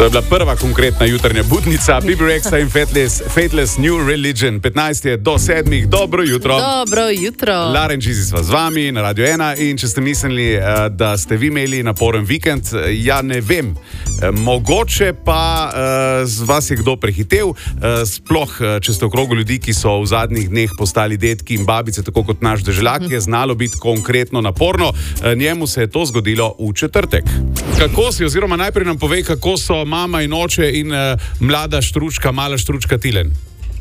To je bila prva konkretna jutranja budnica. Bibi Rexha in Fateless New Religion. 15 je do 7. Dobro jutro. Dobro jutro. Lara in Čizi sva z vami na Radio 1 in če ste mislili, da ste vi imeli naporen vikend, ja ne vem. Mogoče pa z vas je kdo prehitev, sploh če ste v krogu ljudi, ki so v zadnjih dneh postali detki in babice, tako kot naš deželak, je znalo biti konkretno naporno. Njemu se je to zgodilo v četrtek. Kako si, oziroma najprej nam povej, kako so mama in oče in mlada štručka, mala štručka Tilen?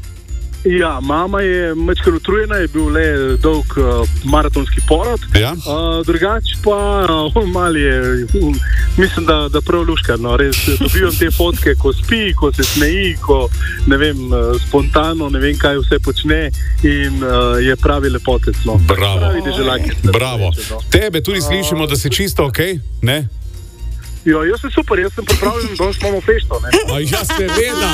Ja, mama je majčkeno utrujena, je bil le dolg maratonski porod. Ja. Drugače pa mali je, mislim, da prav luška. No, res dobivam te fotke, ko spi, ko se smeji, ko ne vem, spontano, ne vem, kaj vse počne in je pravi lepotec. No. Bravo. Pravi deželak. Bravo. Tebe tudi slišimo, da si čisto okej, ne? Ja, jaz sem super, jaz sem pripravljen, danes imamo fešto, ne? Ja, seveda.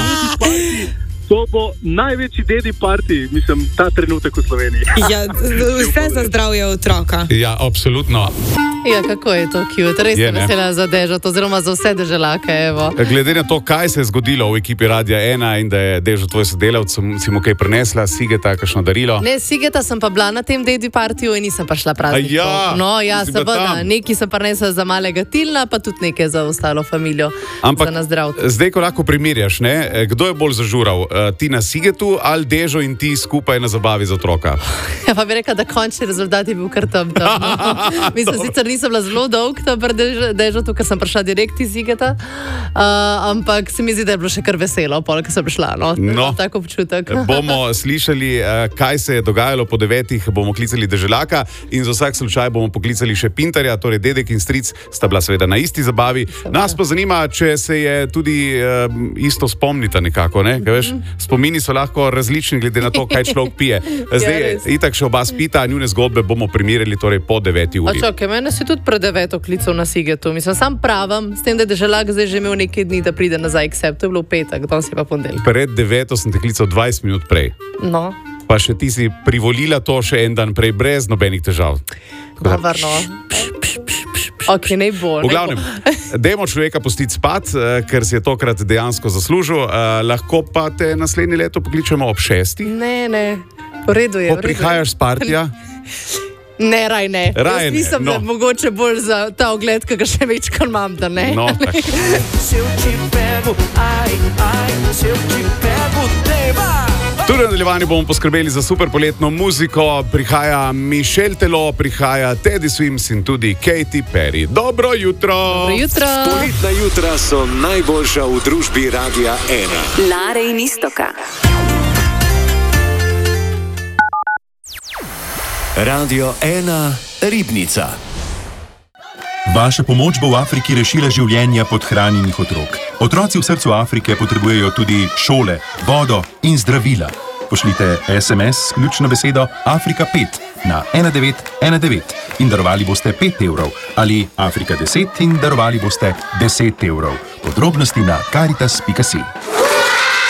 To bo največji dedi party, mislim, ta trenutek v Sloveniji. Ja, vse za zdravje otroka. Ja, absolutno. Ja, kako je to cute, res sem vesela za Dežo, oziroma za vse deželake, evo. Glede na to, kaj se je zgodilo v ekipi Radia 1 in da je Dežo tvoj sodelavc, si mu kaj prinesla, Sigeta, kakšno darilo? Ne, Sigeta sem pa bila na tem dedi partiju in nisem prišla praznikov. Ja, no, ja, seveda, nekaj sem prinesla za malega Tilna, pa tudi nekaj za ostalo familijo. Ampak za nazdrav. Zdaj, ko lahko primerjaš, ne, kdo je bolj zažural? Ti na Sigetu ali Dežo in ti skupaj na zabavi za otroka? Ja, pa bi rekla, da končni rezultat je bil kar tam. Mislim, sicer nisem bila zelo dolg tam pri Dežotu, ker sem prišla direkt iz Sigeta, ampak se mi zdi, da je bilo še kar veselo, pol, ko sem prišla. No, tako občutek. Bomo slišali, kaj se je dogajalo po 9, bomo klicali deželaka in za vsak slučaj bomo poklicali še Pintarja, torej dedek in stric sta bila seveda na isti zabavi. Nas pa zanima, če se je tudi isto spomnita nekako, ne? Kaj veš? Spomini so lahko različni, glede na to, kaj človek pije. Zdaj, itak še oba spita, njune zgodbe bomo primerjali torej po 9 uri. Čakaj, mene si tudi pred 9 klical na Sigetu. Mislim, sam pravim, s tem, da je deželak zdaj že imel nekaj dni, da pride nazaj k sebi. To je bilo v petek, danes je pa ponedeljek. Pred 9 sem te klical 20 minut prej. No. Pa še ti si privolila to še en dan prej, brez nobenih težav. Varno. Ok, ne bo. V glavnem, dajmo človeka pustiti spat, ker si je tokrat dejansko zaslužil. Lahko pa te naslednje leto pokličemo ob 6. Ne, v redu je. Ko prihajaš s partija? Ne, raj ne. Raj jaz mislim, da mogoče bolj za ta ogled, ki ga še večkrat imam, da ne. No, tako. Tudi v nadaljevanju bomo poskrbeli za super poletno muziko. Prihaja Michel Telo, prihaja Teddy Swims in tudi Katy Perry. Dobro jutro! Dobro jutro! Poletna jutra so najboljša v družbi Radia 1. Lare in Istoka. Radio 1 Ribnica. Vaša pomoč bo v Afriki rešila življenja podhranjenih otrok. Otroci v srcu Afrike potrebujejo tudi šole, vodo in zdravila. Pošljite SMS s ključno besedo Afrika 5 na 1919 in darovali boste 5 evrov ali Afrika 10 in darovali boste 10 evrov. Podrobnosti na caritas.si.